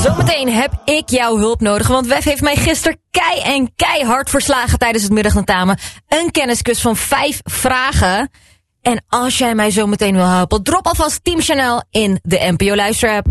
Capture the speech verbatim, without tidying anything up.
Zometeen heb ik jouw hulp nodig, want Wef heeft mij gisteren kei en keihard verslagen tijdens het middagtentamen. Een kenniskus van vijf vragen. En als jij mij zometeen wil helpen, drop alvast Team Chanel in de N P O Luisterapp.